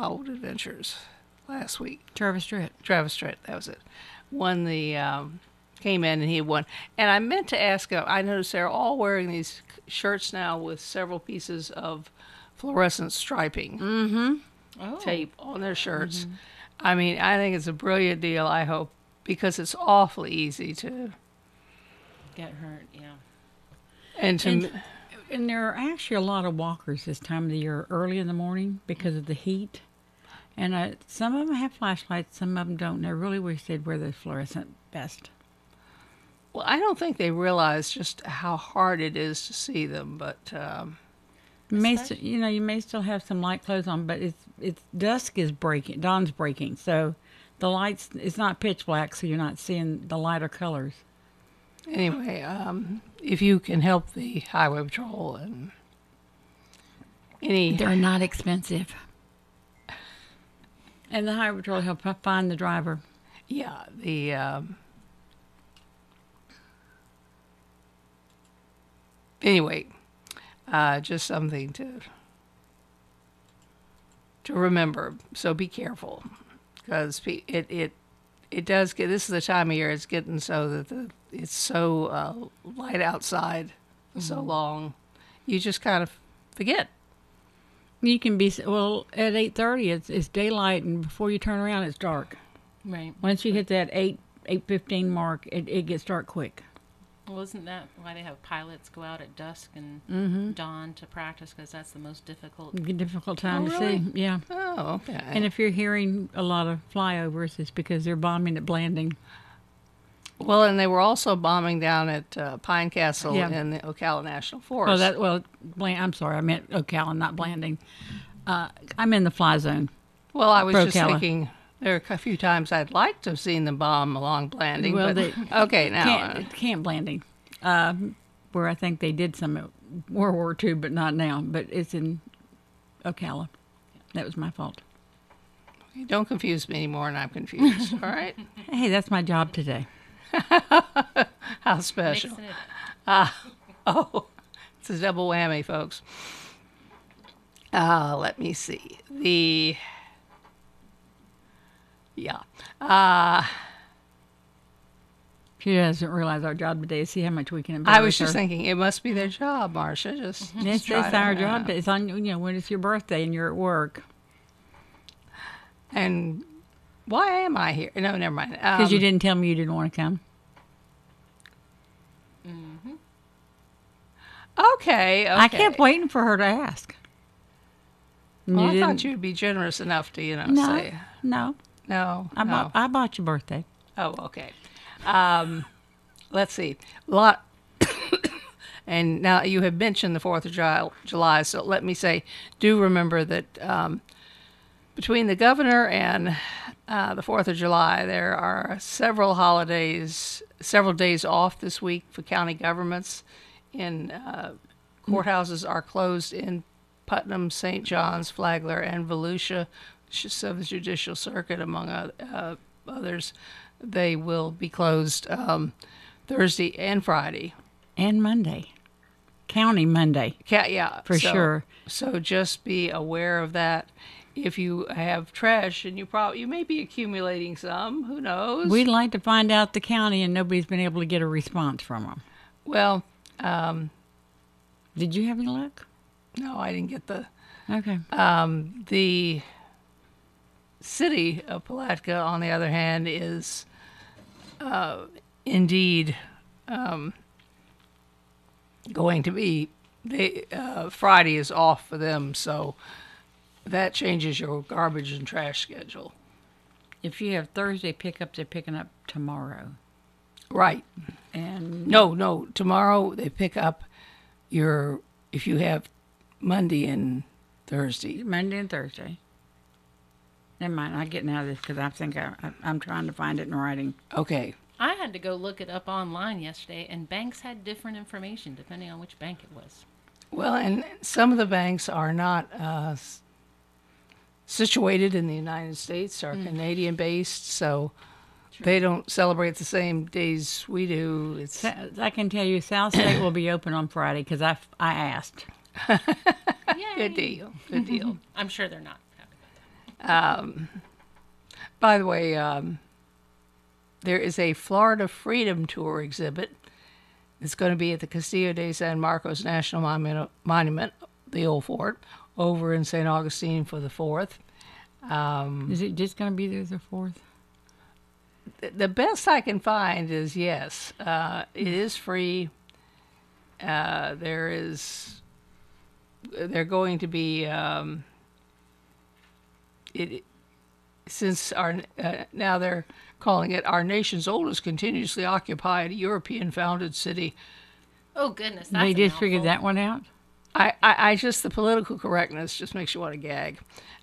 Wildwood Adventures last week. Travis Tritt. Travis Tritt, that was it. Won the came in and he won. And I meant to ask him. I noticed they're all wearing these shirts now with several pieces of fluorescent striping tape on their shirts. I mean, I think it's a brilliant deal. I hope because it's awfully easy to get hurt. Yeah. And there are actually a lot of walkers this time of the year early in the morning because of the heat. And some of them have flashlights, some of them don't. And I really wish they'd wear the fluorescent vest. Well, I don't think they realize just how hard it is to see them, but you may still have some light clothes on, but it's dusk is breaking, dawn's breaking, so the lights, it's not pitch black, so you're not seeing the lighter colors. Anyway, if you can help the Highway Patrol and they're not expensive. And the Highway Patrol help find the driver. Yeah, anyway, just something to remember. So be careful, because it does get. This is the time of year it's getting so that it's so light outside for so long, you just kind of forget. You can be at 8:30. It's daylight, and before you turn around, it's dark. Right. Once you hit that 8:15 mark, it gets dark quick. Well, isn't that why they have pilots go out at dusk and dawn to practice? Because that's the most difficult time to see. Yeah. Oh, okay. And if you're hearing a lot of flyovers, it's because they're bombing at Blanding. Well, and they were also bombing down at Pine Castle in the Ocala National Forest. I'm sorry, I meant Ocala, not Blanding. I'm in the fly zone. Well, I was just thinking there are a few times I'd like to have seen them bomb along Blanding. Well, okay, now Camp Blanding, where I think they did some at World War II, but not now. But it's in Ocala. That was my fault. Don't confuse me anymore, and I'm confused. All right. Hey, that's my job today. How special. It's a double whammy, folks. Let me see. She doesn't realize our job today is see how much we can embarrass I was just her. thinking, it must be their job, Marcia. It's our job. It's on, when it's your birthday and you're at work. And why am I here? No, never mind. Because you didn't tell me you didn't want to come. Okay. I kept waiting for her to ask. Well, I thought you'd be generous enough to, say. No. I bought your birthday. Oh, okay. Let's see. And now you have mentioned the 4th of July, so let me say, do remember that between the governor and the 4th of July, there are several holidays, several days off this week for county governments. Courthouses are closed in Putnam, St. John's, Flagler, and Volusia. So the Judicial Circuit, among others, they will be closed Thursday and Friday. And Monday. County Monday. For sure. So just be aware of that. If you have trash, and you may be accumulating some, who knows? We'd like to find out the county, and nobody's been able to get a response from them. Well, did you have any luck? No, I didn't get the... Okay. The city of Palatka, on the other hand, is indeed going to be... Friday is off for them, so that changes your garbage and trash schedule. If you have Thursday pickup, they're picking up tomorrow. Right. And no, tomorrow they pick up if you have Monday and Thursday. Monday and Thursday. Never mind, I'm getting out of this because I think I'm trying to find it in writing. Okay. I had to go look it up online yesterday, and banks had different information depending on which bank it was. Well, and some of the banks are not situated in the United States, are Canadian-based, so they don't celebrate the same days we do. I can tell you South State will be open on Friday because I asked. Good deal. I'm sure they're not happy about By the way, there is a Florida Freedom Tour exhibit. It's going to be at the Castillo de San Marcos National Monument, the old fort, over in St. Augustine for the 4th. Is it just going to be there the 4th? The best I can find is yes. It is free. They're going to be since our now they're calling it our nation's oldest continuously occupied European founded city. Oh goodness, that's They a just mouthful. figured that one out? I just the political correctness just makes you want to gag.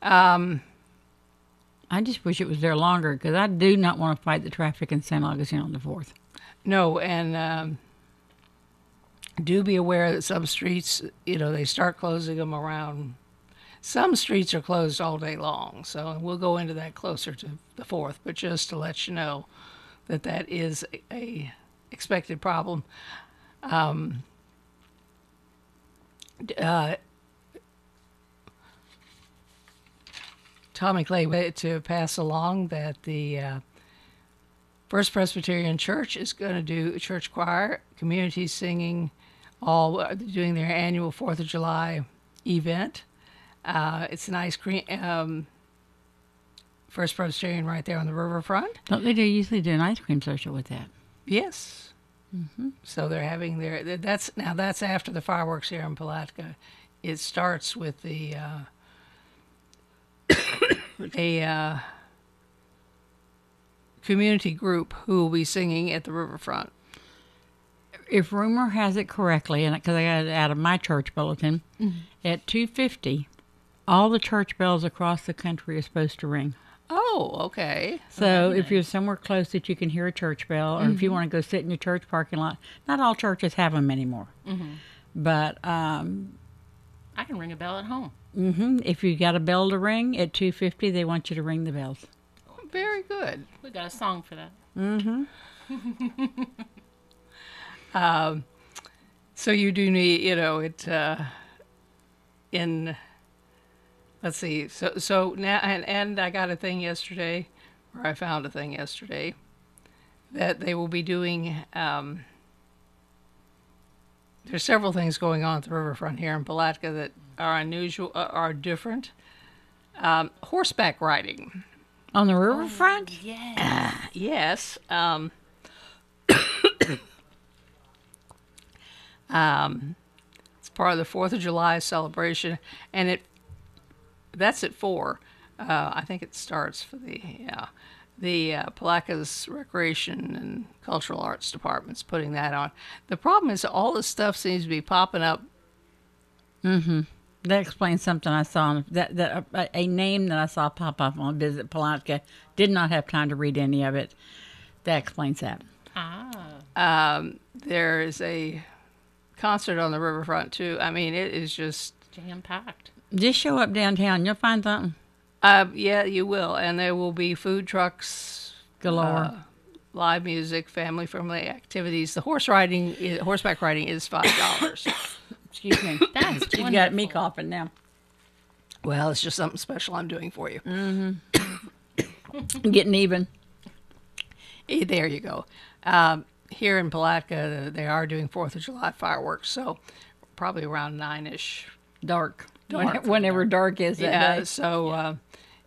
I just wish it was there longer because I do not want to fight the traffic in St. Augustine on the 4th. No, and do be aware that some streets, they start closing them around. Some streets are closed all day long, so we'll go into that closer to the 4th. But just to let you know that is a expected problem. Tommy Clay to pass along that the First Presbyterian Church is going to do church choir, community singing, all doing their annual 4th of July event. It's an ice cream, First Presbyterian right there on the riverfront. Don't they usually do an ice cream social with that? Yes. Mm-hmm. So they're having that's after the fireworks here in Palatka. It starts with the a community group who will be singing at the riverfront. If rumor has it correctly, and because I got it out of my church bulletin, at 2:50, all the church bells across the country are supposed to ring. Oh, okay. So if you're somewhere close that you can hear a church bell, or if you want to go sit in your church parking lot, not all churches have them anymore. But I can ring a bell at home. if you got a bell to ring at 2:50, they want you to ring the bells. Very good. We got a song for that. So you do need, let's see. So now, and I got a thing yesterday, or I found a thing yesterday, that they will be doing, there's several things going on at the riverfront here in Palatka that are unusual, are different. Horseback riding. On the riverfront? Yeah. Yes. It's part of the 4th of July celebration, and that's at 4. I think it starts for the Palatka's Recreation and Cultural Arts Department's putting that on. The problem is all this stuff seems to be popping up. That explains something I saw. A name that I saw pop up on Visit Palatka. Did not have time to read any of it. That explains that. There is a concert on the riverfront too. I mean, it is just Jam-packed. Just show up downtown. You'll find something. yeah, you will, and there will be food trucks Galore. Live music, family-friendly activities. The horseback riding is $5. Excuse me. That's You got me coughing now. Well, it's just something special I'm doing for you. Getting even. There you go. Here in Palatka, they are doing 4th of July fireworks, so probably around 9-ish. Dark. Dark. Whenever dark is that Yeah, day. so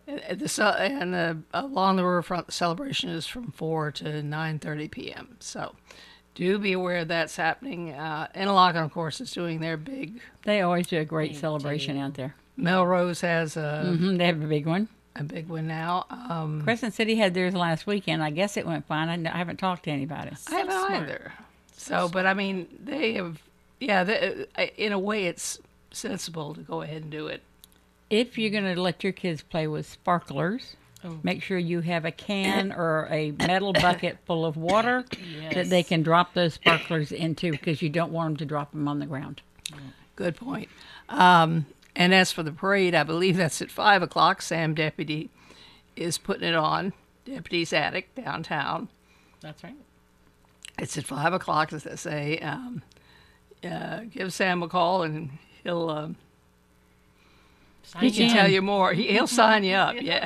along the riverfront, the celebration is from 4 to 9:30 p.m. So do be aware that's happening. Interlochen, of course, is doing their big. They always do a great celebration out there. Melrose has They have a big one. a big one now. Crescent City had theirs last weekend. I guess it went fine. I haven't talked to anybody. I haven't either. So, but I mean, they have. Yeah, in a way, it's sensible to go ahead and do it. If you're going to let your kids play with sparklers, make sure you have a can or a metal bucket full of water that they can drop those sparklers into, because you don't want them to drop them on the ground. Good point. And as for the parade, I believe that's at 5 o'clock. Sam Deputy is putting it on. Deputy's Attic downtown. That's right. It's at 5 o'clock, as they say. Give Sam a call and he'll Sign tell you more. He'll sign you up. Yeah.